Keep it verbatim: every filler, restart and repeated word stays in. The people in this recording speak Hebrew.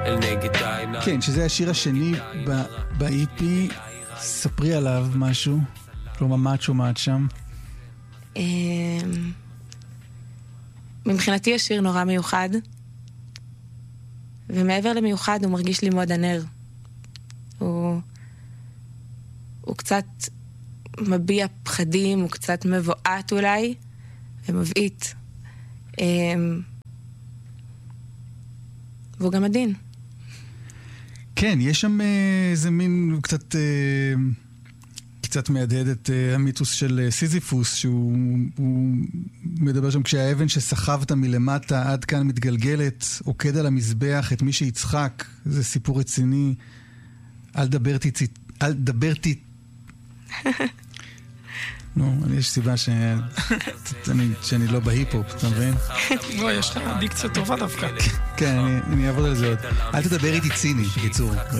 כן, שזה השיר השני ב-אי פי. ספרי עליו משהו. כלומר, מה את שומעת שם? מבחינתי השיר נורא מיוחד, ומעבר למיוחד הוא מרגיש לי מאוד ענר. הוא, הוא קצת מביע פחדים, הוא קצת מבועת אולי, ומבעית. והוא גם עדין. כן, יש שם איזה מין קצת... קצת מהדהד את uh, המיתוס של uh, סיזיפוס, שהוא מדבר שם, כשהאבן שסחבת מלמטה עד כאן מתגלגלת, עוקד על המזבח את מי שיצחק. זה סיפור רציני. אל דבר תיצי... אל דבר תיצי... נו, יש סיבה ש... שאני לא בהיפ-הופ, אתה מבין? לא, יש לך דיקציה טובה דווקא. כן, אני אעבוד על זה עוד. אל תדבר איתי ציני, בקיצור.